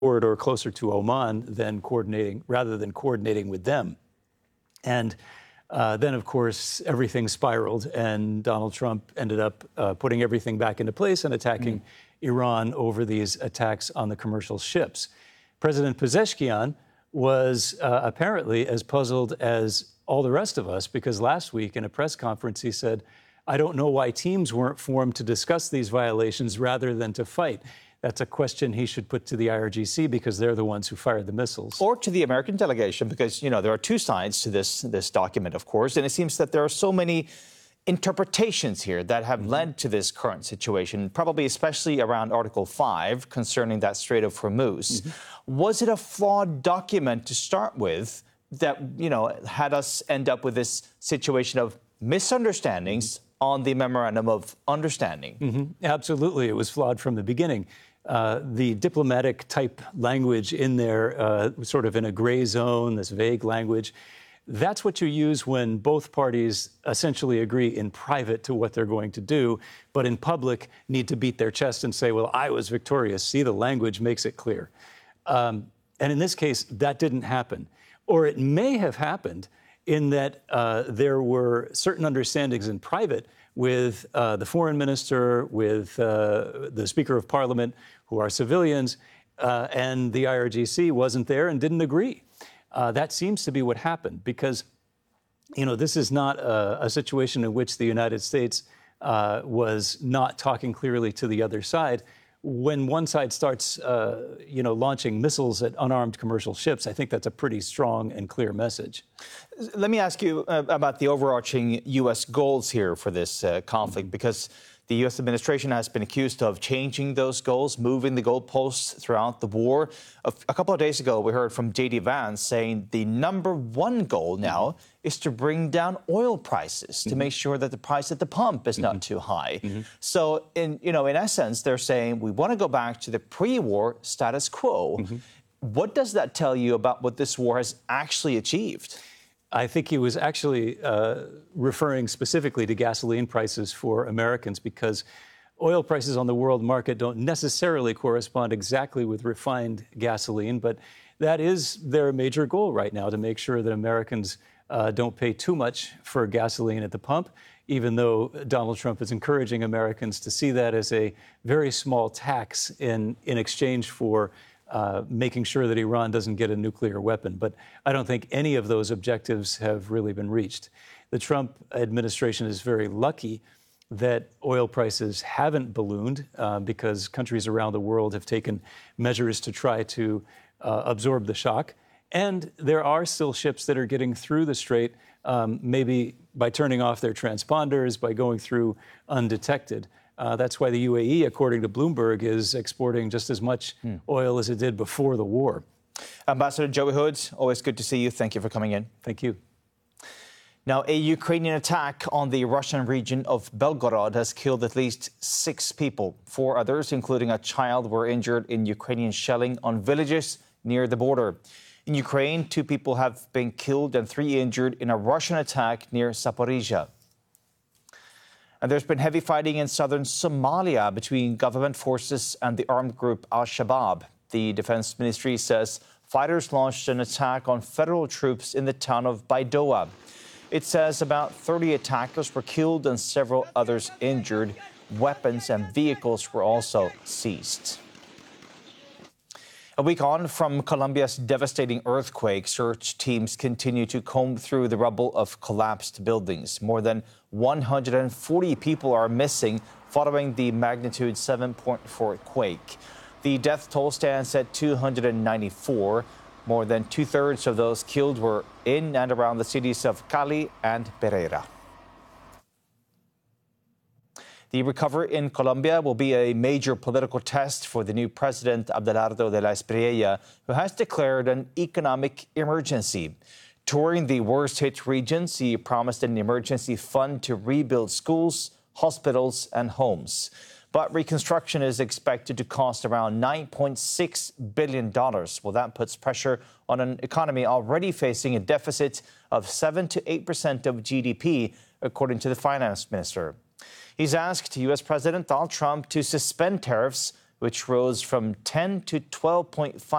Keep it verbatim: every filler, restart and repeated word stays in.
corridor closer to Oman than coordinating, rather than coordinating with them. And uh, then, of course, everything spiraled, and Donald Trump ended up uh, putting everything back into place and attacking mm. Iran over these attacks on the commercial ships. President Pezeshkian was uh, apparently as puzzled as all the rest of us, because last week in a press conference he said, I don't know why teams weren't formed to discuss these violations rather than to fight. That's a question he should put to the I R G C, because they're the ones who fired the missiles. Or to the American delegation, because, you know, there are two sides to this, this document, of course, and it seems that there are so many interpretations here that have mm-hmm. led to this current situation, probably especially around Article five concerning that Strait of Hormuz. Mm-hmm. Was it a flawed document to start with that, you know, had us end up with this situation of misunderstandings mm-hmm. on the Memorandum of Understanding? Mm-hmm. Absolutely. It was flawed from the beginning. Uh, the diplomatic type language in there, uh, sort of in a gray zone, this vague language, that's what you use when both parties essentially agree in private to what they're going to do, but in public need to beat their chest and say, well, I was victorious. See, the language makes it clear. Um, and in this case, that didn't happen. Or it may have happened in that uh, there were certain understandings in private with uh, the foreign minister, with uh, the Speaker of Parliament, who are civilians, uh, and the I R G C wasn't there and didn't agree. Uh, that seems to be what happened, because, you know, this is not a, a situation in which the United States uh, was not talking clearly to the other side. When one side starts, uh, you know, launching missiles at unarmed commercial ships, I think that's a pretty strong and clear message. Let me ask you uh, about the overarching U S goals here for this uh, conflict, mm-hmm. because the U S administration has been accused of changing those goals, moving the goalposts throughout the war. A, a couple of days ago, we heard from J D Vance saying the number one goal now is to bring down oil prices, mm-hmm. to make sure that the price at the pump is mm-hmm. not too high. Mm-hmm. So, in you know, in essence, they're saying we want to go back to the pre-war status quo. Mm-hmm. What does that tell you about what this war has actually achieved? I think he was actually uh, referring specifically to gasoline prices for Americans, because oil prices on the world market don't necessarily correspond exactly with refined gasoline, but that is their major goal right now, to make sure that Americans uh, don't pay too much for gasoline at the pump, even though Donald Trump is encouraging Americans to see that as a very small tax in, in exchange for Uh, making sure that Iran doesn't get a nuclear weapon. But I don't think any of those objectives have really been reached. The Trump administration is very lucky that oil prices haven't ballooned uh, because countries around the world have taken measures to try to uh, absorb the shock. And there are still ships that are getting through the strait, um, maybe by turning off their transponders, by going through undetected. Uh, that's why the U A E, according to Bloomberg, is exporting just as much hmm. oil as it did before the war. Ambassador Joey Hood, always good to see you. Thank you for coming in. Thank you. Now, a Ukrainian attack on the Russian region of Belgorod has killed at least six people. Four others, including a child, were injured in Ukrainian shelling on villages near the border. In Ukraine, two people have been killed and three injured in a Russian attack near Zaporizhia. And there's been heavy fighting in southern Somalia between government forces and the armed group Al-Shabaab. The defense ministry says fighters launched an attack on federal troops in the town of Baidoa. It says about thirty attackers were killed and several others injured. Weapons and vehicles were also seized. A week on from Colombia's devastating earthquake, search teams continue to comb through the rubble of collapsed buildings. More than one hundred forty people are missing following the magnitude seven point four quake. The death toll stands at two hundred ninety-four. More than two-thirds of those killed were in and around the cities of Cali and Pereira. The recovery in Colombia will be a major political test for the new president, Abelardo de la Espriella, who has declared an economic emergency. Touring the worst-hit regions, he promised an emergency fund to rebuild schools, hospitals, and homes. But reconstruction is expected to cost around nine point six billion dollars. Well, that puts pressure on an economy already facing a deficit of seven to eight percent of G D P, according to the finance minister. He's asked U S President Donald Trump to suspend tariffs, which rose from ten to twelve point five